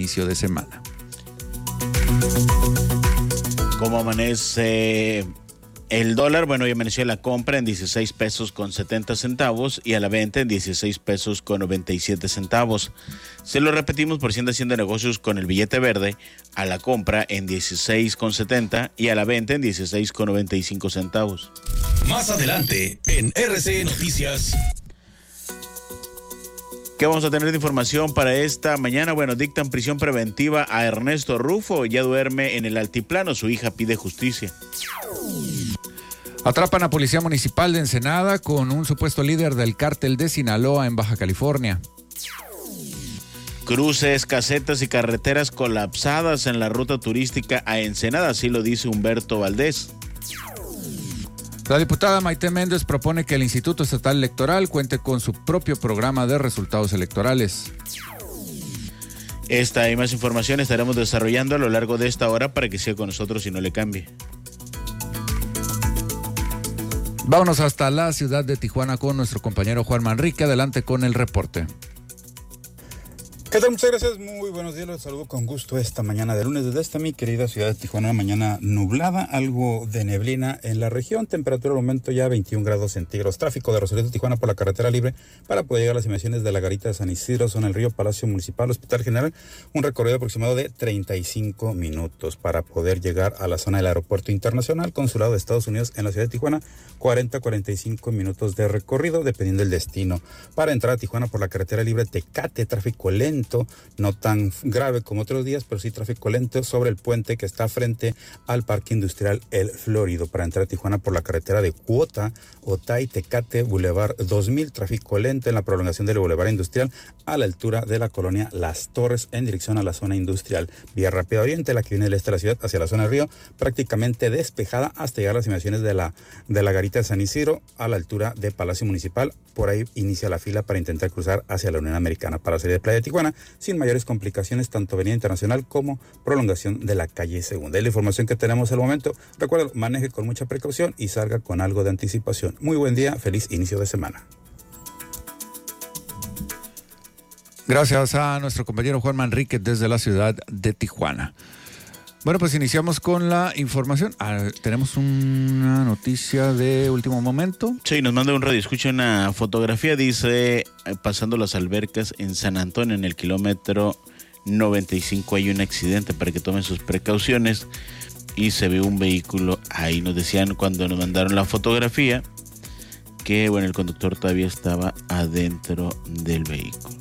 inicio de semana. ¿Cómo amanece el dólar? Bueno, hoy amaneció la compra en 16 pesos con 70 centavos y a la venta en 16 pesos con 97 centavos. Se lo repetimos por si anda haciendo negocios con el billete verde, a la compra en 16 con 70 y a la venta en 16 con 95 centavos. Más adelante en RCN Noticias. ¿Qué vamos a tener de información para esta mañana? Bueno, dictan prisión preventiva a Ernesto Rufo, ya duerme en el altiplano, su hija pide justicia. Atrapan a Policía Municipal de Ensenada con un supuesto líder del cártel de Sinaloa en Baja California. Cruces, casetas y carreteras colapsadas en la ruta turística a Ensenada, así lo dice Humberto Valdés. La diputada Maite Méndez propone que el Instituto Estatal Electoral cuente con su propio programa de resultados electorales. Esta y más información estaremos desarrollando a lo largo de esta hora para que siga con nosotros y no le cambie. Vámonos hasta la ciudad de Tijuana con nuestro compañero Juan Manrique. Adelante con el reporte. ¿Qué tal? Muchas gracias, muy buenos días, los saludo con gusto esta mañana de lunes desde esta mi querida ciudad de Tijuana, mañana nublada, algo de neblina en la región, temperatura al momento ya 21 grados centígrados, tráfico de Rosarito, Tijuana por la carretera libre para poder llegar a las inmediaciones de la Garita de San Isidro, zona del Río, Palacio Municipal, Hospital General, un recorrido aproximado de 35 minutos para poder llegar a la zona del Aeropuerto Internacional, Consulado de Estados Unidos en la ciudad de Tijuana, 40-45 minutos de recorrido dependiendo del destino. Para entrar a Tijuana por la carretera libre Tecate, tráfico lento, no tan grave como otros días, pero sí tráfico lento sobre el puente que está frente al Parque Industrial El Florido. Para entrar a Tijuana por la carretera de Cuota, Otay, Tecate, Boulevard 2000, tráfico lento en la prolongación del Boulevard Industrial a la altura de la colonia Las Torres en dirección a la zona industrial. Vía Rápida Oriente, la que viene del este de la ciudad hacia la zona del río, prácticamente despejada hasta llegar a las inmediaciones de la Garita de San Isidro a la altura de Palacio Municipal. Por ahí inicia la fila para intentar cruzar hacia la Unión Americana para salir de Playa de Tijuana sin mayores complicaciones, tanto Avenida Internacional como prolongación de la calle Segunda. Es la información que tenemos al momento. Recuerda, maneje con mucha precaución y salga con algo de anticipación. Muy buen día, feliz inicio de semana. Gracias a nuestro compañero Juan Manrique desde la ciudad de Tijuana. Bueno, pues iniciamos con la información. Tenemos una noticia de último momento. Sí, nos manda un radioescucha una fotografía, dice, pasando las albercas en San Antonio, en el kilómetro 95 hay un accidente para que tomen sus precauciones y se ve un vehículo ahí. Nos decían cuando nos mandaron la fotografía que, bueno, el conductor todavía estaba adentro del vehículo.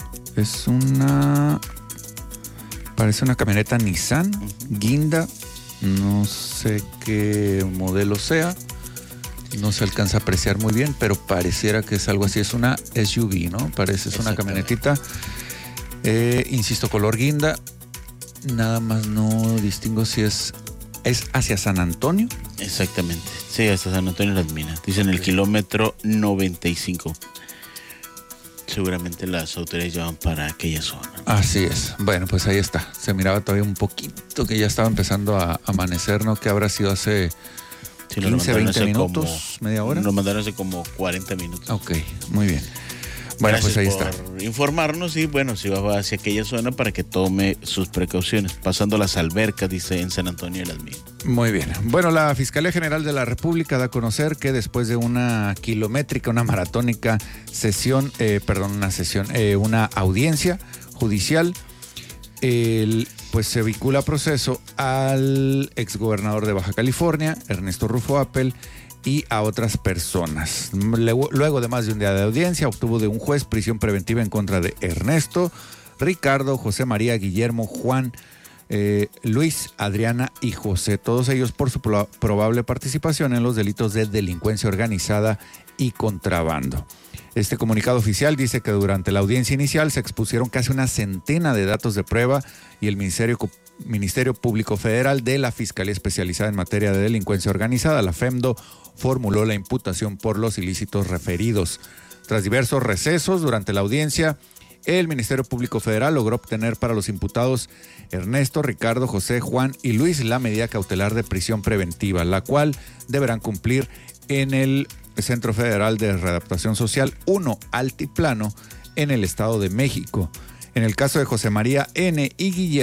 Parece una camioneta Nissan, guinda, no sé qué modelo sea, no se alcanza a apreciar muy bien, pero pareciera que es algo así, es una SUV, ¿no? Parece, es una camionetita, insisto, color guinda, nada más no distingo si es hacia San Antonio. Exactamente, sí, hasta San Antonio Las Minas, dicen el kilómetro 95. Seguramente las autoridades llevan para aquella zona. Así es. Bueno, pues ahí está. Se miraba todavía un poquito que ya estaba empezando a amanecer, ¿no? Que habrá sido hace 15, 20 minutos, media hora. Nos mandaron hace como 40 minutos. Ok, muy bien. Bueno, gracias, pues ahí por está. Informarnos y bueno, si va hacia aquella zona para que tome sus precauciones. Pasando las albercas, dice, en San Antonio de las Minas. Muy bien. Bueno, la Fiscalía General de la República da a conocer que después de una kilométrica, una maratónica una audiencia judicial, pues se vincula a proceso al exgobernador de Baja California, Ernesto Rufo Appel, y a otras personas. Luego de más de un día de audiencia, obtuvo de un juez prisión preventiva en contra de Ernesto, Ricardo, José María, Guillermo, Juan, Luis, Adriana y José, todos ellos por su probable participación en los delitos de delincuencia organizada y contrabando. Este comunicado oficial dice que durante la audiencia inicial se expusieron casi una centena de datos de prueba y el Ministerio Público Federal de la Fiscalía Especializada en Materia de Delincuencia Organizada, la FEMDO, formuló la imputación por los ilícitos referidos. Tras diversos recesos durante la audiencia, el Ministerio Público Federal logró obtener para los imputados Ernesto, Ricardo, José, Juan y Luis la medida cautelar de prisión preventiva, la cual deberán cumplir en el Centro Federal de Readaptación Social 1 Altiplano en el Estado de México. En el caso de José María N. y Guillermo